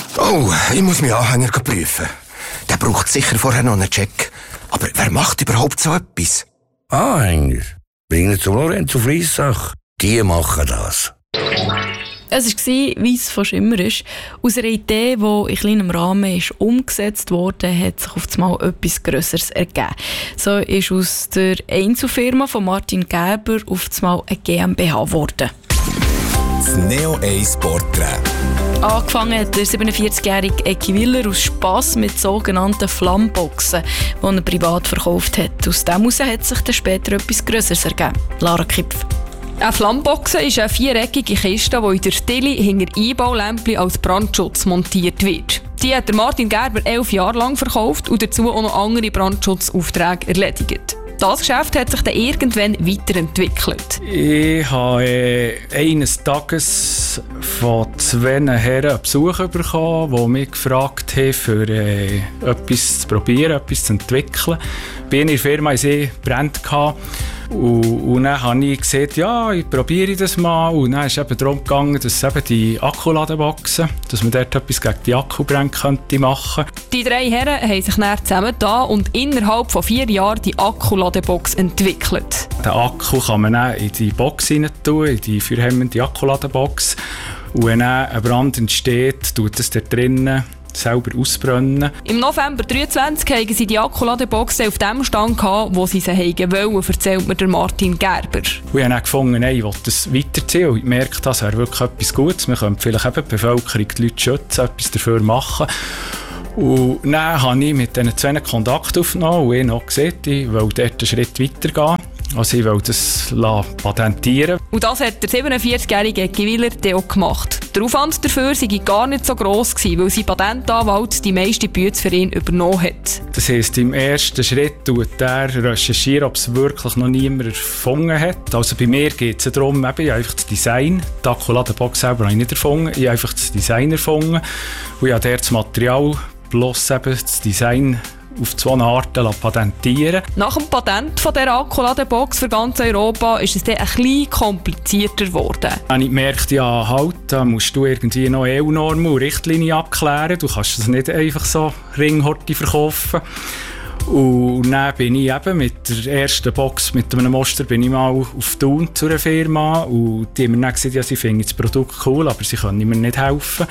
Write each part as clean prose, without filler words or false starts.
Oh, ich muss meinen Anhänger prüfen. Der braucht sicher vorher noch einen Check. Aber wer macht überhaupt so etwas? Anhänger? Bringen zum Lorenzo Fliessach. Die machen das. Es war, wie es von immer ist. Aus einer Idee, die in kleinem Rahmen ist umgesetzt wurde, hat sich auf einmal etwas Grösseres ergeben. So ist aus der Einzelfirma von Martin Gerber auf einmal eine GmbH geworden. Das Neo 1 Porträt. Angefangen hat der 47-jährige Ecki Willer aus Spass mit sogenannten Flammboxen, die er privat verkauft hat. Aus dem heraus hat sich dann später etwas Grösseres ergeben. Lara Kipf. Eine Flammbox ist eine viereckige Kiste, die in der Stille hinter Einbaulämpchen als Brandschutz montiert wird. Die hat Martin Gerber 11 Jahre lang verkauft und dazu auch noch andere Brandschutzaufträge erledigt. Das Geschäft hat sich dann irgendwann weiterentwickelt. Ich habe eines Tages von 2 Herren einen Besuch bekommen, die mich gefragt haben, für etwas zu probieren, etwas zu entwickeln. Bei einer Firma hatte ich Brände. Und dann habe ich gesagt, ja, ich probiere das mal. Und dann ist es eben darum gegangen, dass eben die Akkuladenboxen, dass man dort etwas gegen die Akkubrände machen könnte. Die 3 Herren haben sich dann zusammengetan und innerhalb von 4 Jahren die Akkuladenbox entwickelt. Den Akku kann man dann in die Box rein tun, in die feuerhemmende Akkuladenbox. Und wenn dann ein Brand entsteht, tut es dort drinnen selber ausbrennen. Im November 2023 haben sie die Akkuladenboxen auf dem Stand gehabt, wo sie wollen, erzählt mir der Martin Gerber. Und ich habe dann gefunden, ich will das weiterziehen. Und ich merke, das wäre wirklich etwas Gutes. Wir können vielleicht eben die Bevölkerung, die Leute schützen, etwas dafür machen. Und dann habe ich mit diesen 2 Kontakt aufgenommen und ich noch gesagt, ich will dort einen Schritt weitergehen. Also ich will das patentieren. Und das hat der 47-jährige Ecki Willer auch gemacht. Der Aufwand dafür sei gar nicht so gross gewesen, weil sein Patentanwalt die meiste Bütze für ihn übernommen hat. Das heisst, im ersten Schritt tut er recherchieren, ob es wirklich noch niemand erfunden hat. Also bei mir geht es darum, ich einfach das Design. Die Akkuladenbox selber habe ich nicht erfunden. Ich habe einfach das Design erfunden. Und ich habe dort das Material plus eben das Design auf 2 Arten patentieren. Nach dem Patent von dieser Akkuladenbox für ganz Europa ist es dann ein bisschen komplizierter geworden. Ich habe gemerkt, ja, halt, da musst du irgendwie noch EU-Normen und Richtlinien abklären. Du kannst das nicht einfach so Ringhorte verkaufen. Und dann bin ich eben mit der ersten Box, mit einem Muster, bin ich mal auf Thun zu einer Firma. Und die haben mir dann gesagt, ja, sie finden das Produkt cool, aber sie können mir nicht helfen.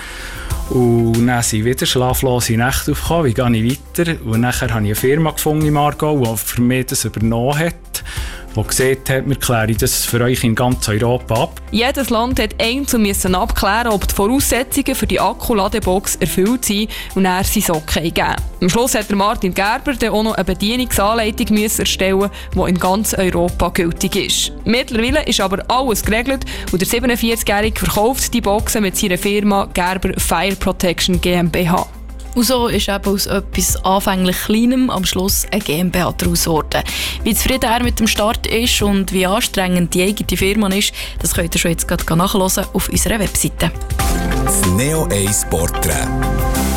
Und dann sind wieder schlaflose Nächte aufgekommen, wie gehe ich weiter? Und nachher habe ich eine Firma gefunden in Aargau, die für mich das übernommen hat, die gesagt hat, wir klären das für euch in ganz Europa ab. Jedes Land hat einzeln abklären, ob die Voraussetzungen für die Akkuladebox erfüllt sind und er sie so geben. Am Schluss hat Martin Gerber dann auch noch eine Bedienungsanleitung erstellen, die in ganz Europa gültig ist. Mittlerweile ist aber alles geregelt und der 47-Jährige verkauft die Boxen mit seiner Firma Gerber Fire Protection GmbH. Und so ist eben aus etwas anfänglich Kleinem am Schluss eine GmbH daraus geworden. Wie zufrieden er mit dem Start ist und wie anstrengend die eigene Firma ist, das könnt ihr schon jetzt nachhören auf unserer Webseite. Das Neo 1 Porträt.